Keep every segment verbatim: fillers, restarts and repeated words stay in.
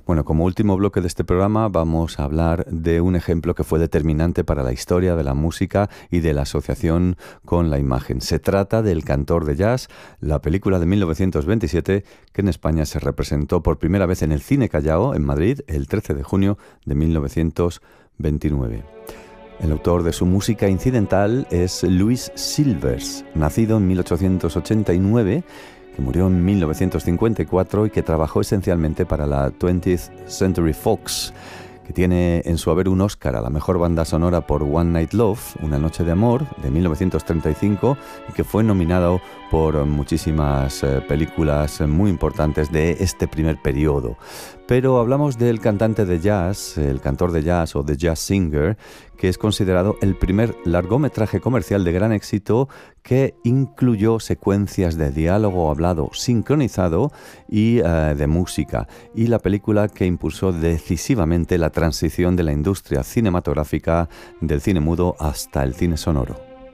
Bueno, como último bloque de este programa vamos a hablar de un ejemplo que fue determinante para la historia de la música y de la asociación con la imagen. Se trata del Cantor de Jazz, la película de mil novecientos veintisiete que en España se representó por primera vez en el Cine Callao, en Madrid, el trece de junio de mil novecientos veintinueve. El autor de su música incidental es Louis Silvers, nacido en mil ochocientos ochenta y nueve, que murió en mil novecientos cincuenta y cuatro y que trabajó esencialmente para la twentieth Century Fox, que tiene en su haber un Oscar a la mejor banda sonora por One Night Love, Una noche de amor, de mil novecientos treinta y cinco, y que fue nominado por muchísimas eh, películas muy importantes de este primer periodo. Pero hablamos del cantante de jazz, el cantor de jazz o The Jazz Singer, que es considerado el primer largometraje comercial de gran éxito que incluyó secuencias de diálogo hablado sincronizado y uh, de música, y la película que impulsó decisivamente la transición de la industria cinematográfica del cine mudo hasta el cine sonoro.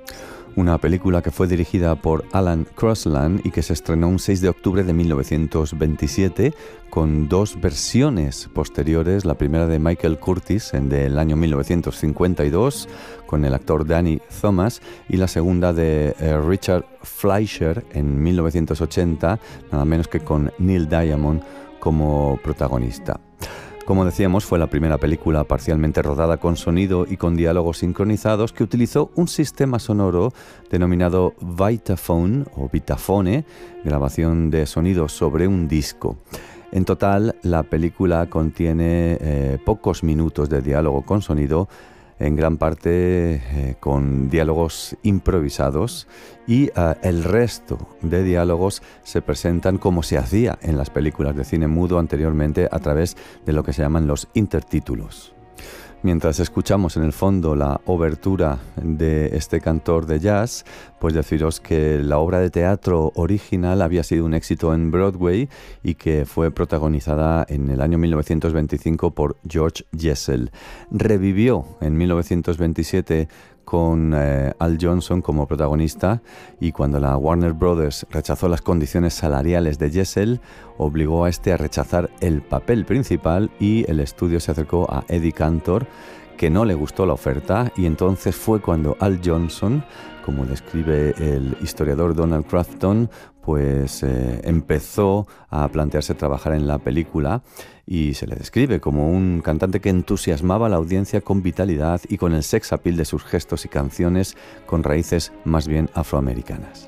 Una película que fue dirigida por Alan Crosland y que se estrenó un seis de octubre de mil novecientos veintisiete con dos versiones posteriores, la primera de Michael Curtiz en del año mil novecientos cincuenta y dos con el actor Danny Thomas y la segunda de eh, Richard Fleischer en mil novecientos ochenta, nada menos que con Neil Diamond como protagonista. Como decíamos, fue la primera película parcialmente rodada con sonido y con diálogos sincronizados que utilizó un sistema sonoro denominado Vitaphone o Vitaphone, grabación de sonido sobre un disco. En total, la película contiene eh, pocos minutos de diálogo con sonido, en gran parte eh, con diálogos improvisados, y uh, el resto de diálogos se presentan como se hacía en las películas de cine mudo anteriormente a través de lo que se llaman los intertítulos. Mientras escuchamos en el fondo la obertura de este cantor de jazz, pues deciros que la obra de teatro original había sido un éxito en Broadway y que fue protagonizada en el año mil novecientos veinticinco por George Jessel. Revivió en mil novecientos veintisiete con eh, Al Johnson como protagonista, y cuando la Warner Brothers rechazó las condiciones salariales de Jessel, obligó a este a rechazar el papel principal y el estudio se acercó a Eddie Cantor, que no le gustó la oferta, y entonces fue cuando Al Johnson, como describe el historiador Donald Crafton, pues eh, empezó a plantearse trabajar en la película, y se le describe como un cantante que entusiasmaba a la audiencia con vitalidad y con el sex appeal de sus gestos y canciones con raíces más bien afroamericanas.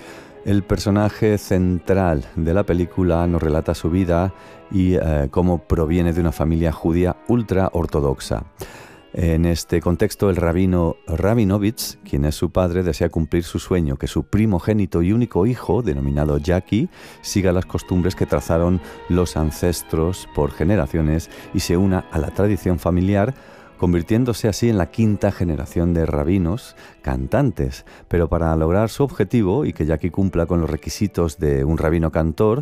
El personaje central de la película nos relata su vida y eh, cómo proviene de una familia judía ultra ortodoxa. En este contexto, el rabino Rabinovich, quien es su padre, desea cumplir su sueño, que su primogénito y único hijo, denominado Jackie, siga las costumbres que trazaron los ancestros por generaciones y se una a la tradición familiar, convirtiéndose así en la quinta generación de rabinos cantantes. Pero para lograr su objetivo y que Jackie cumpla con los requisitos de un rabino cantor,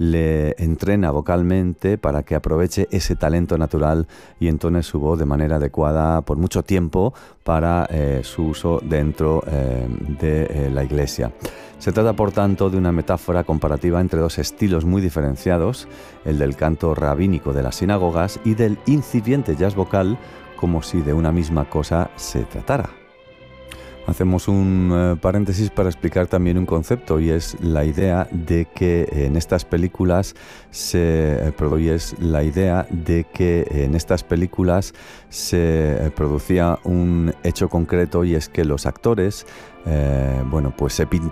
le entrena vocalmente para que aproveche ese talento natural y entone su voz de manera adecuada por mucho tiempo para eh, su uso dentro eh, de eh, la iglesia. Se trata, por tanto, de una metáfora comparativa entre dos estilos muy diferenciados, el del canto rabínico de las sinagogas y del incipiente jazz vocal, como si de una misma cosa se tratara. Hacemos un uh, paréntesis para explicar también un concepto, y es la idea de que en estas películas se eh, perdón, y es la idea de que en estas películas se eh, producía un hecho concreto, y es que los actores eh, bueno, pues se, pin-